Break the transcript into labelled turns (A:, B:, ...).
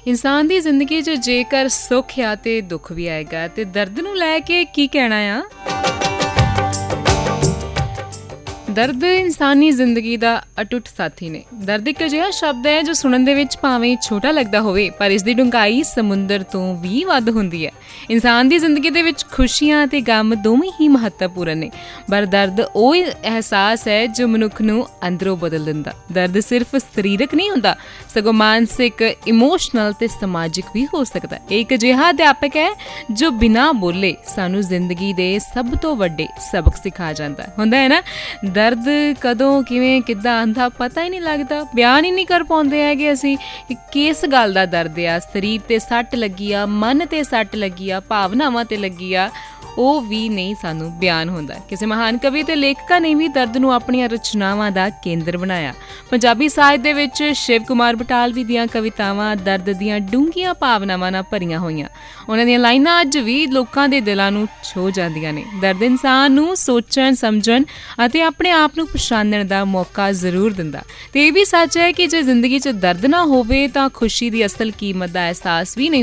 A: ਇਨਸਾਨ ਦੀ ਜ਼ਿੰਦਗੀ 'ਚ ਜੇਕਰ ਸੁੱਖ ਆ ਤੇ ਦੁੱਖ ਵੀ ਆਏਗਾ, ਤੇ ਦਰਦ ਨੂੰ ਲੈ ਕੇ ਕੀ ਕਹਿਣਾ ਆ? ਦਰਦ ਇਨਸਾਨੀ ਜ਼ਿੰਦਗੀ ਦਾ ਅਟੁੱਟ ਸਾਥੀ ਨੇ। ਦਰਦ ਇੱਕ ਅਜਿਹਾ ਸ਼ਬਦ ਹੈ ਜੋ ਸੁਣਨ ਦੇ ਵਿੱਚ ਭਾਵੇਂ ਛੋਟਾ ਲੱਗਦਾ ਹੋਵੇ, ਪਰ ਇਸ ਦੀ ਡੂੰਘਾਈ ਸਮੁੰਦਰ ਤੋਂ ਵੀ ਵੱਧ ਹੁੰਦੀ ਹੈ। ਇਨਸਾਨ ਦੀ ਜ਼ਿੰਦਗੀ ਦੇ ਵਿੱਚ ਖੁਸ਼ੀਆਂ ਅਤੇ ਗਮ ਦੋਵੇਂ ਹੀ ਮਹੱਤਵਪੂਰਨ ਨੇ, ਪਰ ਦਰਦ ਉਹ ਅਹਿਸਾਸ ਹੈ ਜੋ ਮਨੁੱਖ ਨੂੰ ਅੰਦਰੋਂ ਬਦਲ ਦਿੰਦਾ। ਦਰਦ ਸਿਰਫ ਸਰੀਰਕ ਨਹੀਂ ਹੁੰਦਾ, ਸਗੋਂ ਮਾਨਸਿਕ, ਇਮੋਸ਼ਨਲ ਤੇ ਸਮਾਜਿਕ ਵੀ ਹੋ ਸਕਦਾ। ਇਹ ਇੱਕ ਅਜਿਹਾ ਅਧਿਆਪਕ ਹੈ ਜੋ ਬਿਨਾਂ ਬੋਲੇ ਸਾਨੂੰ ਜ਼ਿੰਦਗੀ ਦੇ ਸਭ ਤੋਂ ਵੱਡੇ ਸਬਕ ਸਿਖਾ ਜਾਂਦਾ। ਹੁੰਦਾ ਹੈ ਨਾ, ਦਰਦ ਕਦੋਂ, ਕਿਵੇਂ, ਕਿੱਦਾਂ ਆਉਂਦਾ ਪਤਾ ਹੀ ਨਹੀਂ ਲੱਗਦਾ। ਬਿਆਨ ਹੀ ਨਹੀਂ ਕਰ ਪਾਉਂਦੇ ਹੈਗੇ ਅਸੀਂ ਕਿ ਕਿਸ ਗੱਲ ਦਾ ਦਰਦ ਆ। ਸਰੀਰ ਤੇ ਸੱਟ ਲੱਗੀ ਆ, ਮਨ ਤੇ ਸੱਟ ਲੱਗੀ ਆ, ਭਾਵਨਾਵਾਂ ਤੇ ਲੱਗੀ ਆ, ਉਹ ਵੀ ਨਹੀਂ ਸਾਨੂੰ ਬਿਆਨ ਹੁੰਦਾ। ਕਿਸੇ ਮਹਾਨ ਕਵੀ ਤੇ ਲੇਖਕਾਂ ਨੇ ਵੀ ਦਰਦ ਨੂੰ ਆਪਣੀਆਂ ਰਚਨਾਵਾਂ ਦਾ ਕੇਂਦਰ ਬਣਾਇਆ। ਪੰਜਾਬੀ ਸਾਹਿਤ ਦੇ ਵਿੱਚ ਸ਼ਿਵ ਕੁਮਾਰ ਬਟਾਲਵੀ ਦੀਆਂ ਕਵਿਤਾਵਾਂ ਦਰਦ ਦੀਆਂ ਡੂੰਘੀਆਂ ਭਾਵਨਾਵਾਂ ਨਾਲ ਭਰੀਆਂ ਹੋਈਆਂ। ਉਹਨਾਂ ਦੀਆਂ ਲਾਈਨਾਂ ਅੱਜ ਵੀ ਲੋਕਾਂ ਦੇ ਦਿਲਾਂ ਨੂੰ ਛੋਹ ਜਾਂਦੀਆਂ ਨੇ। ਦਰਦ ਇਨਸਾਨ ਨੂੰ ਸੋਚਣ, ਸਮਝਣ ਅਤੇ ਆਪਣੇ ਆਪ ਨੂੰ ਪਛਾਣਨ ਦਾ ਮੌਕਾ ਜ਼ਰੂਰ ਦਿੰਦਾ। ਤੇ ਇਹ ਵੀ ਸੱਚ ਹੈ ਕਿ ਜੇ ਜ਼ਿੰਦਗੀ 'ਚ ਦਰਦ ਨਾ ਹੋਵੇ ਤਾਂ ਖੁਸ਼ੀ ਦੀ ਅਸਲ ਕੀਮਤ ਦਾ ਅਹਿਸਾਸ ਵੀ ਨਹੀਂ